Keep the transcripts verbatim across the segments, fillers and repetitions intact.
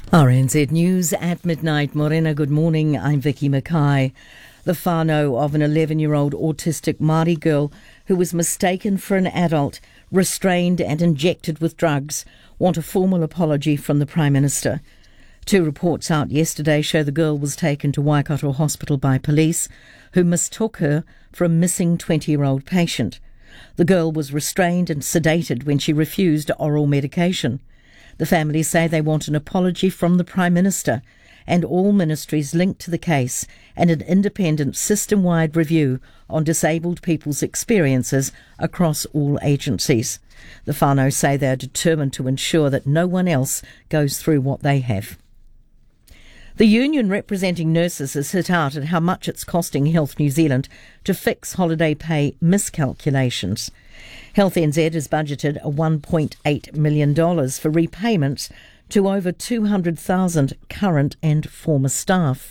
R N Z News at midnight. Morena, good morning. I'm Vicky Mackay. The whānau of an eleven-year-old autistic Māori girl who was mistaken for an adult, restrained and injected with drugs, want a formal apology from the Prime Minister. Two reports out yesterday show the girl was taken to Waikato Hospital by police, who mistook her for a missing twenty-year-old patient. The girl was restrained and sedated when she refused oral medication. The family say they want an apology from the Prime Minister and all ministries linked to the case, and an independent system-wide review on disabled people's experiences across all agencies. The whānau say they are determined to ensure that no one else goes through what they have. The union representing nurses has hit out at how much it's costing Health New Zealand to fix holiday pay miscalculations. Health N Z has budgeted one point eight million dollars for repayments to over two hundred thousand current and former staff.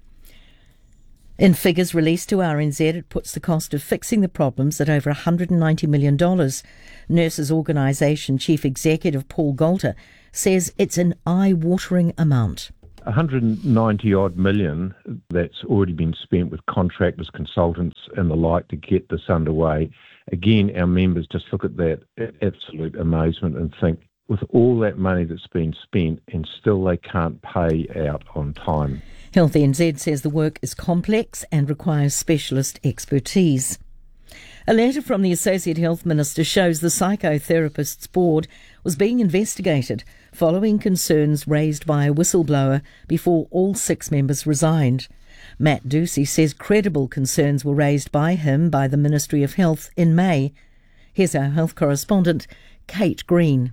In figures released to R N Z, it puts the cost of fixing the problems at over one hundred ninety million dollars. Nurses Organisation Chief Executive Paul Golter says it's an eye-watering amount. one hundred ninety odd million that's already been spent with contractors, consultants and the like to get this underway. Again, our members just look at that absolute amazement and think, with all that money that's been spent and still they can't pay out on time. Health N Z says the work is complex and requires specialist expertise. A letter from the Associate Health Minister shows the Psychotherapists Board was being investigated following concerns raised by a whistleblower before all six members resigned. Matt Ducey says credible concerns were raised by him by the Ministry of Health in May. Here's our health correspondent, Kate Green.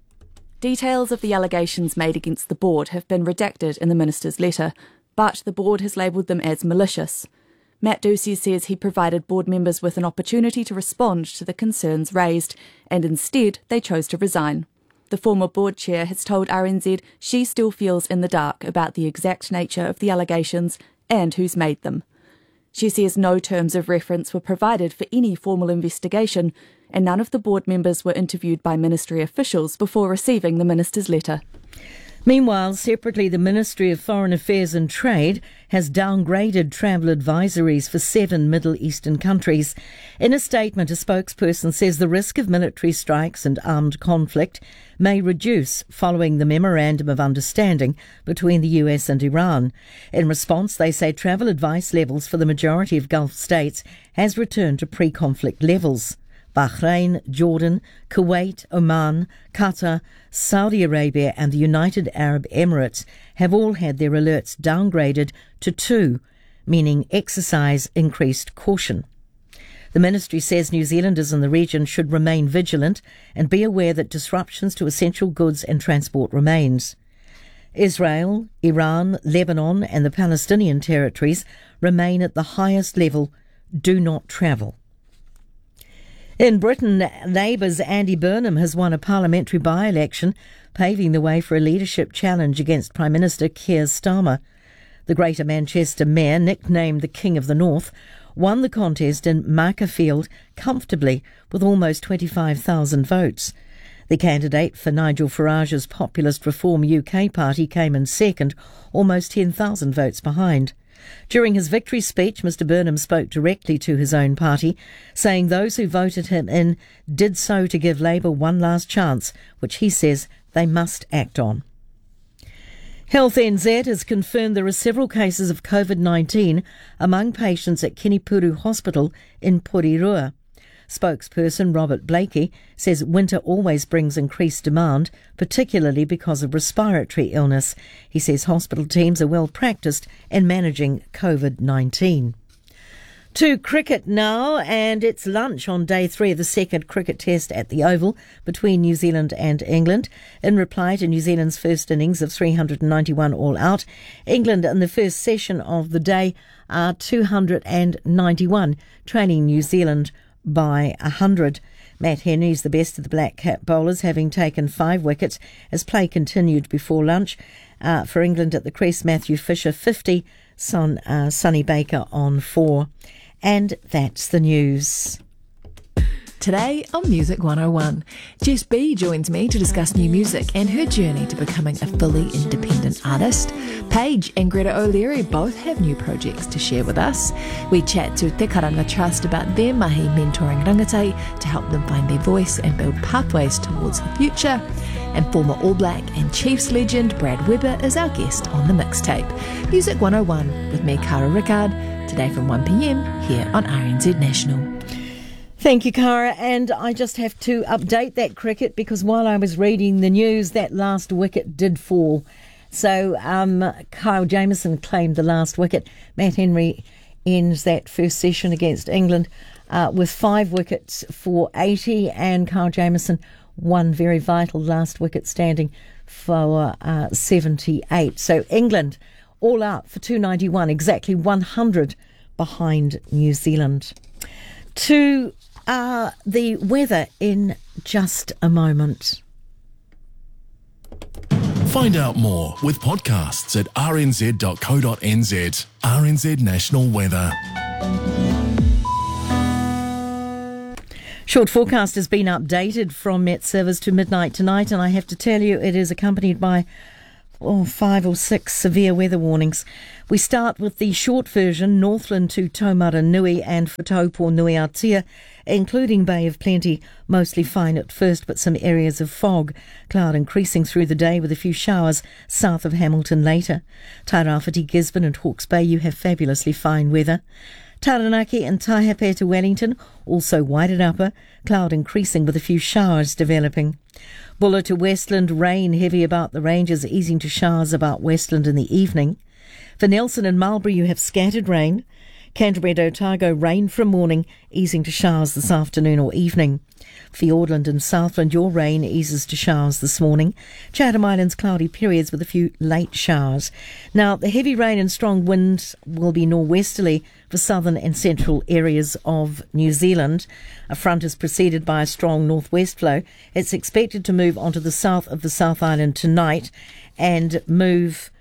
Details of the allegations made against the board have been redacted in the minister's letter, but the board has labelled them as malicious. Matt Ducey says he provided board members with an opportunity to respond to the concerns raised, and instead they chose to resign. The former board chair has told R N Z she still feels in the dark about the exact nature of the allegations and who's made them. She says no terms of reference were provided for any formal investigation, and none of the board members were interviewed by ministry officials before receiving the minister's letter. Meanwhile, separately, the Ministry of Foreign Affairs and Trade has downgraded travel advisories for seven Middle Eastern countries. In a statement, a spokesperson says the risk of military strikes and armed conflict may reduce following the Memorandum of Understanding between the U S and Iran. In response, they say travel advice levels for the majority of Gulf states has returned to pre-conflict levels. Bahrain, Jordan, Kuwait, Oman, Qatar, Saudi Arabia and the United Arab Emirates have all had their alerts downgraded to two, meaning exercise increased caution. The ministry says New Zealanders in the region should remain vigilant and be aware that disruptions to essential goods and transport remains. Israel, Iran, Lebanon and the Palestinian territories remain at the highest level, do not travel. In Britain, Labour's Andy Burnham has won a parliamentary by-election, paving the way for a leadership challenge against Prime Minister Keir Starmer. The Greater Manchester Mayor, nicknamed the King of the North, won the contest in Makerfield comfortably with almost twenty-five thousand votes. The candidate for Nigel Farage's Populist Reform U K party came in second, almost ten thousand votes behind. During his victory speech, Mr Burnham spoke directly to his own party, saying those who voted him in did so to give Labour one last chance, which he says they must act on. Health N Z has confirmed there are several cases of COVID nineteen among patients at Kinipuru Hospital in Porirua. Spokesperson Robert Blakey says winter always brings increased demand, particularly because of respiratory illness. He says hospital teams are well practiced in managing COVID nineteen. To cricket now, and it's lunch on day three of the second cricket test at the Oval between New Zealand and England. In reply to New Zealand's first innings of three hundred ninety-one all out, England in the first session of the day are two hundred ninety-one, trailing New Zealand by one hundred. Matt Henry is the best of the black cap bowlers, having taken five wickets as play continued before lunch. Uh, for England at the crease, Matthew Fisher fifty, Son, uh, Sonny Baker on four. And that's the news. Today on Music one oh one, Jess B joins me to discuss new music and her journey to becoming a fully independent artist. Paige and Greta O'Leary both have new projects to share with us. We chat to Te Karanga Trust about their mahi mentoring rangatahi to help them find their voice and build pathways towards the future. And former All Black and Chiefs legend Brad Weber is our guest on the mixtape. Music one oh one with me, Cara Rickard, today from one p m here on R N Z National. Thank you, Cara. And I just have to update that cricket because while I was reading the news, that last wicket did fall. So um, Kyle Jamieson claimed the last wicket. Matt Henry ends that first session against England uh, with five wickets for eighty, and Kyle Jamieson one very vital last wicket standing for uh, seventy-eight. So England all out for two ninety-one, exactly one hundred behind New Zealand. To uh, the weather in just a moment. Find out more with podcasts at r n z dot co dot n z. R N Z National Weather. Short forecast has been updated from Met Service to midnight tonight, and I have to tell you it is accompanied by oh, five or six severe weather warnings. We start with the short version, Northland to Taumaranui and for Taupo Nui Atia, including Bay of Plenty, mostly fine at first, but some areas of fog. Cloud increasing through the day with a few showers south of Hamilton later. Tairāwhiti, Gisborne and Hawke's Bay, you have fabulously fine weather. Taranaki and Taihape to Wellington, also wide at upper, cloud increasing with a few showers developing. Buller to Westland, rain heavy about the ranges, easing to showers about Westland in the evening. For Nelson and Marlborough, you have scattered rain. Canterbury and Otago, rain from morning, easing to showers this afternoon or evening. Fiordland and Southland, your rain eases to showers this morning. Chatham Islands, cloudy periods with a few late showers. Now, the heavy rain and strong winds will be norwesterly for southern and central areas of New Zealand. A front is preceded by a strong northwest flow. It's expected to move onto the south of the South Island tonight and move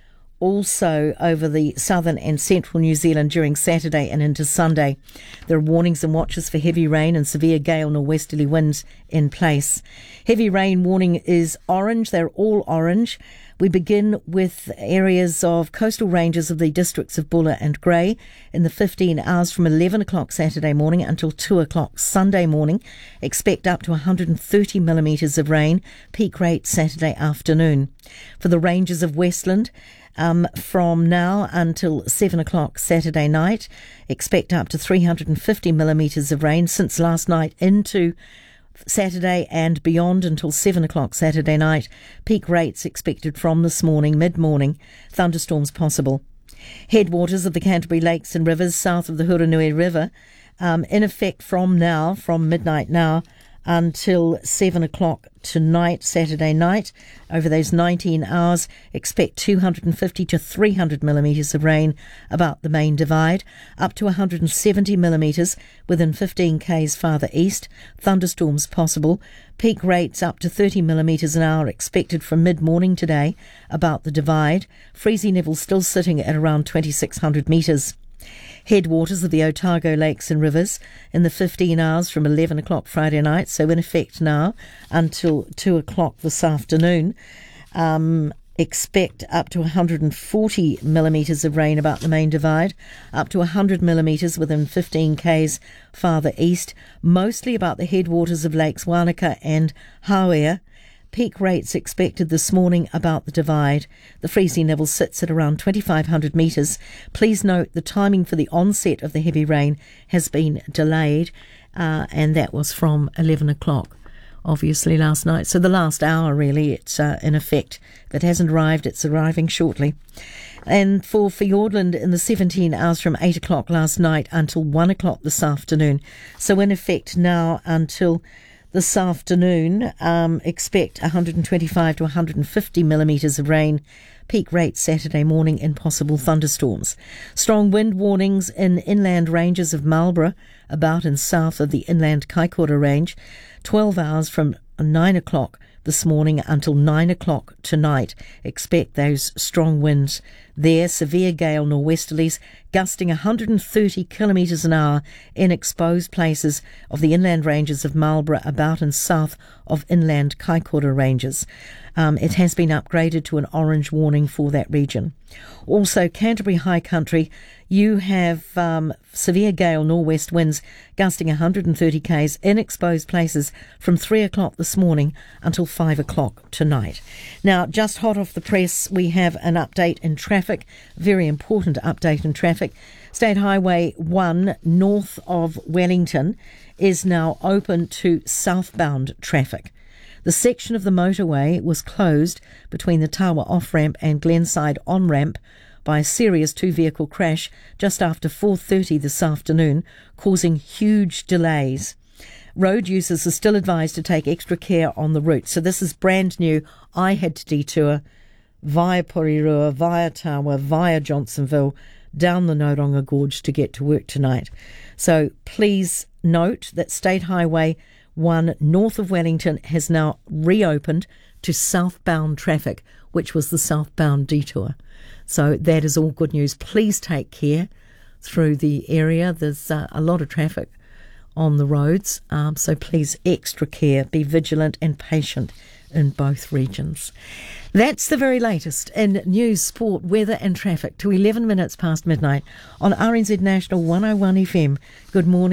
also over the southern and central New Zealand during Saturday and into Sunday. There are warnings and watches for heavy rain and severe gale norwesterly winds in place. Heavy rain warning is orange. They're all orange. We begin with areas of coastal ranges of the districts of Buller and Grey in the fifteen hours from eleven o'clock Saturday morning until two o'clock Sunday morning. Expect up to one hundred thirty millimetres of rain, peak rate Saturday afternoon. For the ranges of Westland, Um, from now until seven o'clock Saturday night, expect up to three hundred fifty millimetres of rain since last night into Saturday and beyond until seven o'clock Saturday night. Peak rates expected from this morning, mid-morning. Thunderstorms possible. Headwaters of the Canterbury Lakes and rivers south of the Huranui River, um, in effect from now, from midnight now, until seven o'clock tonight, Saturday night. Over those nineteen hours, expect two hundred fifty to three hundred millimetres of rain about the main divide, up to one hundred seventy millimetres within fifteen k's farther east. Thunderstorms possible. Peak rates up to thirty millimetres an hour expected from mid-morning today about the divide. Freezing level still sitting at around twenty-six hundred metres. Headwaters of the Otago lakes and rivers in the fifteen hours from eleven o'clock Friday night, so in effect now until two o'clock this afternoon. Um, expect up to one hundred forty millimetres of rain about the main divide, up to one hundred millimetres within fifteen k's farther east, mostly about the headwaters of Lakes Wanaka and Hawea. Peak rates expected this morning about the divide. The freezing level sits at around twenty-five hundred metres. Please note the timing for the onset of the heavy rain has been delayed, uh, and that was from eleven o'clock, obviously, last night. So the last hour, really, it's uh, in effect. If it hasn't arrived, it's arriving shortly. And for Fiordland in the seventeen hours from eight o'clock last night until one o'clock this afternoon. So in effect now until this afternoon, um, expect one hundred twenty-five to one hundred fifty millimetres of rain. Peak rate Saturday morning and possible thunderstorms. Strong wind warnings in inland ranges of Marlborough, about and south of the inland Kaikoura range. twelve hours from nine o'clock this morning until nine o'clock tonight. Expect those strong winds there. Severe gale norwesterlies gusting one hundred thirty kilometres an hour in exposed places of the inland ranges of Marlborough, about and south of inland Kaikoura ranges. Um, it has been upgraded to an orange warning for that region. Also, Canterbury High Country, you have um, severe gale nor'west winds gusting one hundred thirty k's in exposed places from three o'clock this morning until five o'clock tonight. Now, just hot off the press, we have an update in traffic, very important update in traffic. State Highway one north of Wellington is now open to southbound traffic. The section of the motorway was closed between the Tawa off-ramp and Glenside on-ramp by a serious two-vehicle crash just after four thirty this afternoon, causing huge delays. Road users are still advised to take extra care on the route. So this is brand new. I had to detour via Porirua, via Tawa, via Johnsonville, down the Noronga Gorge to get to work tonight. So please note that State Highway one north of Wellington has now reopened to southbound traffic, which was the southbound detour. So that is all good news. Please take care through the area. There's uh, a lot of traffic on the roads, um, so please extra care, be vigilant and patient in both regions. That's the very latest in news, sport, weather and traffic to eleven minutes past midnight on R N Z National one oh one F M. Good morning.